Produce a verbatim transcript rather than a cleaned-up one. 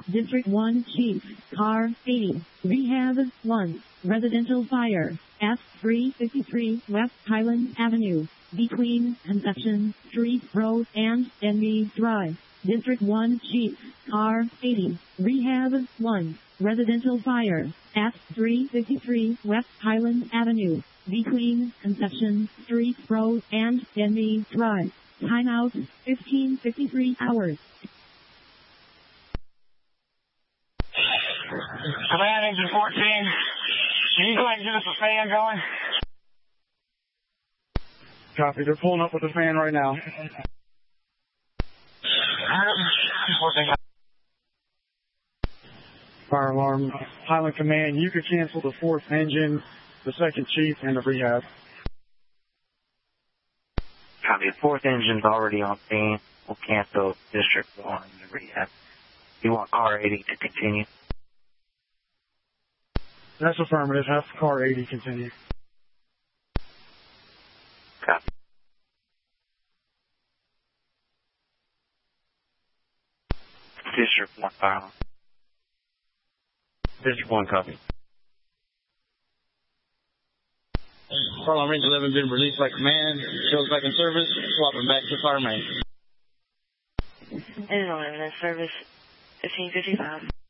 District one Chief, Car eighty, Rehab one, Residential Fire, F three fifty-three West Highland Avenue, between Conception Street Road and Envy Drive. District one Chief, Car eighty, Rehab one, Residential Fire, F three fifty-three West Highland Avenue, between Conception Street Road and Envy Drive. Timeout, fifteen fifty-three hours. Command Engine fourteen, can you go ahead and give us a fan going? Copy, they're pulling up with the fan right now. Fire alarm, Highland Command, you could cancel the fourth engine, the second chief, and the rehab. Copy, the fourth engine's already on scene. We'll cancel District one and the rehab. You want Car eighty to continue? That's affirmative. Have Car eighty continue. Copy. District one, fire alarm. District one, copy. Fire alarm range eleven been released by command. Shows back in service. Swapping back to fire main. Engine eleven in service. fifteen fifty-five.